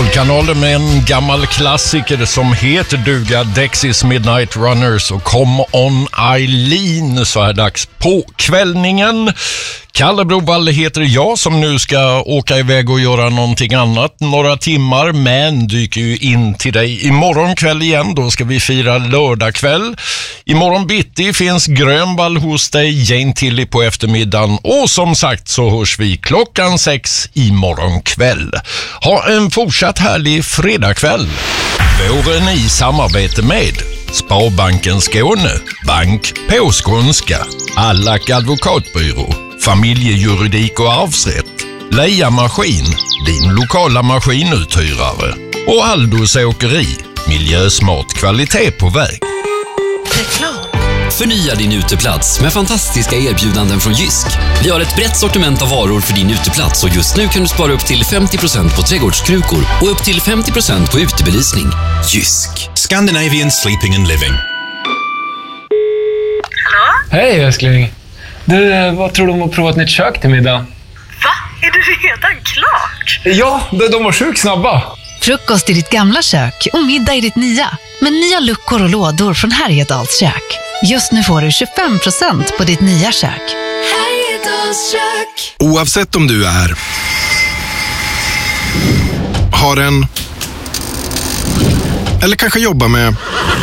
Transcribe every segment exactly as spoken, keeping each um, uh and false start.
Kanalen med en gammal klassiker som heter duga, Dexys Midnight Runners och Come On Eileen. Så är dags på kvällningen. Kalle Brovall heter jag som nu ska åka iväg och göra någonting annat några timmar, men dyker ju in till dig imorgon kväll igen. Då ska vi fira lördag kväll. Imorgon bitti finns grönball hos dig, Jane Tilly på eftermiddagen, och som sagt så hörs vi klockan sex imorgon kväll. Ha en fortsatt härlig fredagkväll. Våren i samarbete med Sparbanken Skåne, Bank på Skånska, Allack Advokatbyrå, Familjejuridik och arvsrätt, Leia Maskin, din lokala maskinuthyrare, och Aldos Åkeri, miljösmart kvalitet på väg. Reklam. Förnya din uteplats med fantastiska erbjudanden från Jysk. Vi har ett brett sortiment av varor för din uteplats och just nu kan du spara upp till femtio procent på trädgårdskrukor och upp till femtio procent på utebelysning. Jysk. Scandinavian Sleeping and Living. Hallå? Hej älskling. Du, vad tror du om att prova ett nytt kök till middag? Va? Är det redan klart? Ja, de, de var sjukt snabba. Frukost i ditt gamla kök och middag i ditt nya. Med nya luckor och lådor från Härjedals kök. Just nu får du tjugofem procent på ditt nya kök. Härjedals kök. Oavsett om du är, har en eller kanske jobbar med,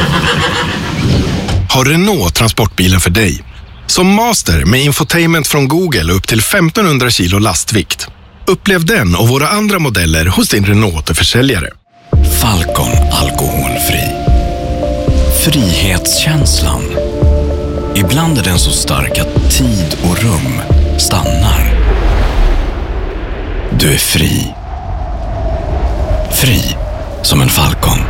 har Renault transportbilen för dig. Som Master med infotainment från Google upp till femtonhundra kilo lastvikt. Upplev den och våra andra modeller hos din Renault-försäljare. Falcon alkoholfri. Frihetskänslan. Ibland är den så stark att tid och rum stannar. Du är fri. Fri som en falcon.